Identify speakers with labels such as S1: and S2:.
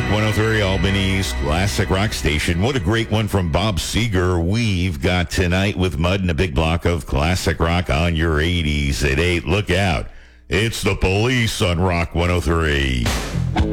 S1: 103 Albany's classic rock station. What a great one from Bob Seger we've got tonight with Mud and a big block of classic rock on your 80s at 8. Look out. It's the Police on Rock 103.